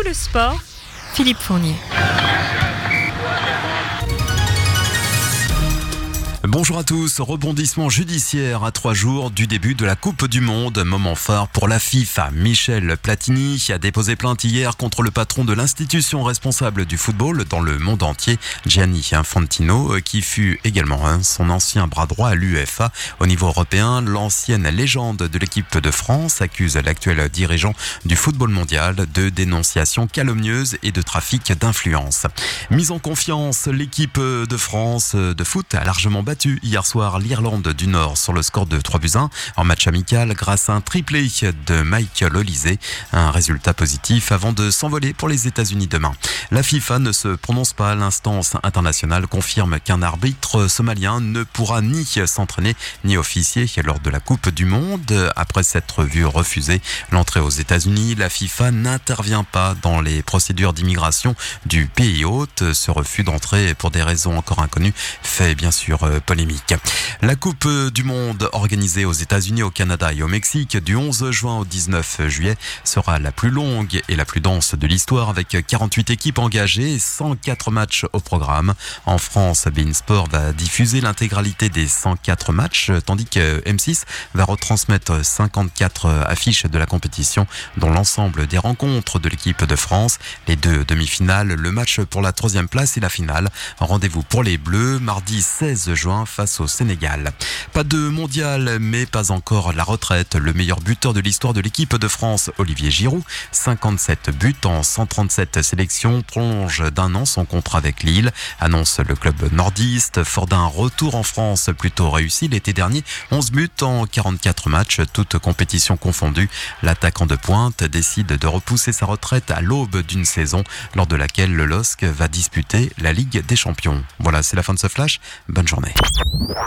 le sport, Philippe Fournier. Bonjour à tous, rebondissement judiciaire à 3 jours du début de la Coupe du Monde. Moment phare pour la FIFA. Michel Platini a déposé plainte hier contre le patron de l'institution responsable du football dans le monde entier, Gianni Infantino, qui fut également son ancien bras droit à l'UEFA. Au niveau européen, l'ancienne légende de l'équipe de France accuse l'actuel dirigeant du football mondial de dénonciation calomnieuse et de trafic d'influence. Mise en confiance, l'équipe de France de foot a largement battu hier soir l'Irlande du Nord sur le score de 3-1 en match amical grâce à un triplé de Michael Olise. Un résultat positif avant de s'envoler pour les États-Unis demain. La FIFA ne se prononce pas. L'instance internationale confirme qu'un arbitre somalien ne pourra ni s'entraîner ni officier lors de la Coupe du Monde. Après s'être vu refuser l'entrée aux États-Unis, la FIFA n'intervient pas dans les procédures d'immigration du pays hôte. Ce refus d'entrée pour des raisons encore inconnues fait bien sûr polémique. La Coupe du Monde organisée aux États-Unis, au Canada et au Mexique du 11 juin au 19 juillet sera la plus longue et la plus dense de l'histoire avec 48 équipes engagées et 104 matchs au programme. En France, beIN Sport va diffuser l'intégralité des 104 matchs tandis que M6 va retransmettre 54 affiches de la compétition dont l'ensemble des rencontres de l'équipe de France, les 2 demi-finales, le match pour la 3e place et la finale. Rendez-vous pour les Bleus mardi 16 juin face au Sénégal. Pas de mondial, mais pas encore la retraite. Le meilleur buteur de l'histoire de l'équipe de France, Olivier Giroud, 57 buts en 137 sélections, prolonge d'1 an son contrat avec Lille, annonce le club nordiste. Fort d'un retour en France plutôt réussi l'été dernier, 11 buts en 44 matchs, toutes compétitions confondues. L'attaquant de pointe décide de repousser sa retraite à l'aube d'une saison lors de laquelle le LOSC va disputer la Ligue des Champions. Voilà, c'est la fin de ce flash. Bonne journée.